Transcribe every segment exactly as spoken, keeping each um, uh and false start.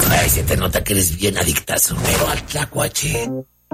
Ay, se te nota que eres bien adictazo, pero al tlacuache.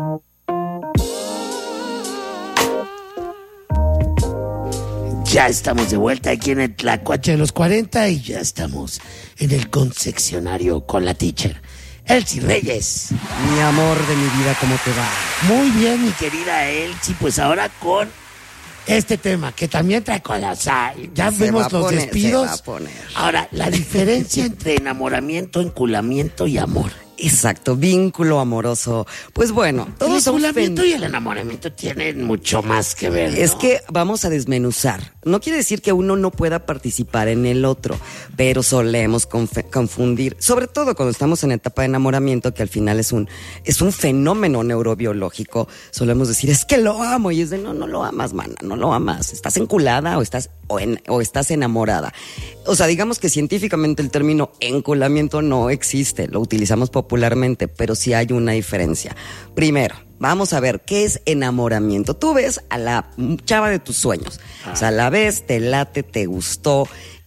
Ya estamos de vuelta aquí en el Tlacuache de los cuarenta y ya estamos en el confeccionario con la teacher Elsie Reyes. Mi amor de mi vida, ¿cómo te va? Muy bien, mi querida Elsie, pues ahora con este tema que también trae cosas. O sea, ya Se vemos va a los poner, despidos. se va a poner. Ahora, la diferencia entre enamoramiento, enculamiento y amor. Exacto, vínculo amoroso. Pues bueno, El todos son enculamiento fen- y el enamoramiento tienen mucho más que ver, ¿no? Es que vamos a desmenuzar. No quiere decir que uno no pueda participar en el otro, pero solemos conf- confundir, sobre todo cuando estamos en etapa de enamoramiento, que al final es un es un fenómeno neurobiológico. Solemos decir, es que lo amo, y es de, no, no lo amas, mana, no lo amas. Estás enculada o estás o, en, o estás enamorada. O sea, digamos que científicamente el término enculamiento no existe, lo utilizamos popularmente, pero sí hay una diferencia. Primero, vamos a ver, ¿qué es enamoramiento? Tú ves a la chava de tus sueños. Ah. O sea, la ves, te late, te gustó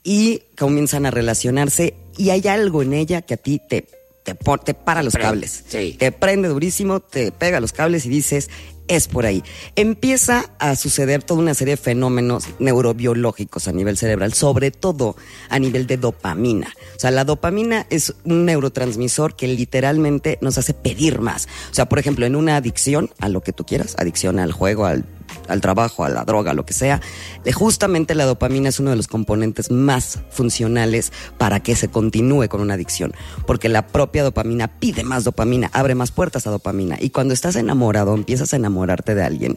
y comienzan a relacionarse y hay algo en ella que a ti te, te, te para los prende, cables. Sí. Te prende durísimo, te pega los cables y dices, es por ahí. Empieza a suceder toda una serie de fenómenos neurobiológicos a nivel cerebral, sobre todo a nivel de dopamina. O sea, la dopamina es un neurotransmisor que literalmente nos hace pedir más. O sea, por ejemplo, en una adicción a lo que tú quieras, adicción al juego, al al trabajo, a la droga, lo que sea, justamente la dopamina es uno de los componentes más funcionales para que se continúe con una adicción, porque la propia dopamina pide más dopamina, abre más puertas a dopamina, y cuando estás enamorado, empiezas a enamorarte de alguien,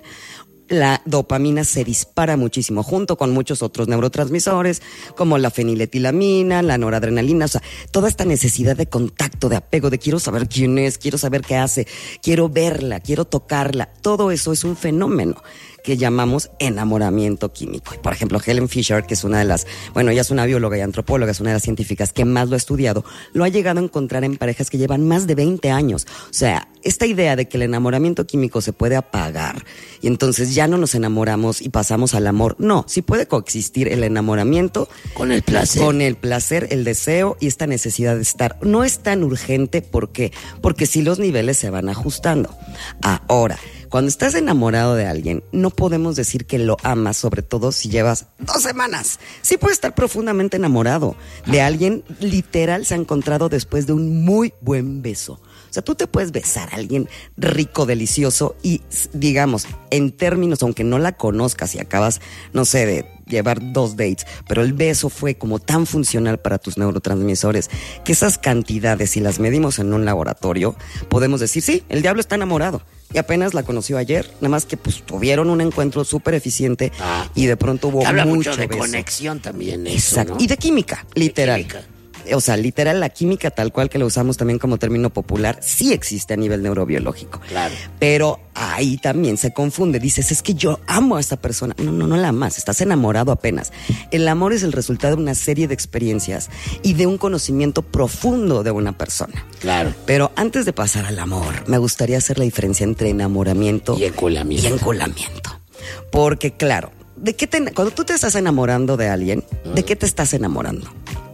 la dopamina se dispara muchísimo, junto con muchos otros neurotransmisores, como la feniletilamina, la noradrenalina, o sea, toda esta necesidad de contacto, de apego, de quiero saber quién es, quiero saber qué hace, quiero verla, quiero tocarla, todo eso es un fenómeno que llamamos enamoramiento químico. Y por ejemplo, Helen Fisher, que es una de las, bueno, ella es una bióloga y antropóloga, es una de las científicas que más lo ha estudiado, lo ha llegado a encontrar en parejas que llevan más de veinte años. O sea, esta idea de que el enamoramiento químico se puede apagar y entonces ya no nos enamoramos y pasamos al amor. No, sí puede coexistir el enamoramiento con el placer. Con el placer, el deseo y esta necesidad de estar. No es tan urgente, ¿por qué? Porque sí los niveles se van ajustando. Ahora, cuando estás enamorado de alguien, no podemos decir que lo amas, sobre todo si llevas dos semanas. Sí puedes estar profundamente enamorado de alguien, literal, se ha encontrado después de un muy buen beso. O sea, tú te puedes besar a alguien rico, delicioso y, digamos, en términos, aunque no la conozcas y acabas, no sé, de llevar dos dates, pero el beso fue como tan funcional para tus neurotransmisores que esas cantidades, si las medimos en un laboratorio, podemos decir, sí, el diablo está enamorado. Y apenas la conoció ayer, nada más que pues tuvieron un encuentro súper eficiente ah, y de pronto hubo habla mucho, mucho de beso. Conexión también eso, Exacto, ¿no? Y de química, literal. De química. O sea, literal, la química tal cual que lo usamos también como término popular, sí existe a nivel neurobiológico. Claro. Pero ahí también se confunde. Dices, es que yo amo a esta persona. No, no, no la amas. Estás enamorado apenas. El amor es el resultado de una serie de experiencias y de un conocimiento profundo de una persona. Claro. Pero antes de pasar al amor, me gustaría hacer la diferencia entre enamoramiento y enculamiento. Y enculamiento. Porque, claro, ¿de qué te, cuando tú te estás enamorando de alguien, ¿de qué te estás enamorando?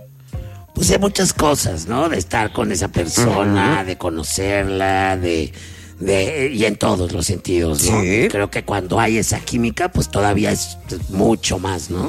Pues de muchas cosas, ¿no? De estar con esa persona, uh-huh. de conocerla, de, de... y en todos los sentidos, ¿no? Sí. Creo que cuando hay esa química, pues todavía es mucho más, ¿no?